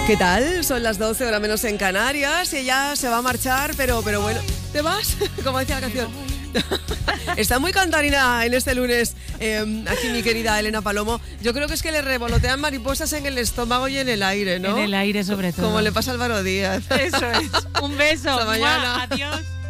¿Qué tal? Son las 12, hora menos en Canarias, y ella se va a marchar, pero bueno, ¿te vas? Como decía la canción. Está muy cantarina en este lunes, aquí mi querida Elena Palomo. Yo creo que es que le revolotean mariposas en el estómago y en el aire, ¿no? En el aire sobre todo. Como le pasa a Álvaro Díaz. Eso es. Un beso. Hasta mañana. Adiós.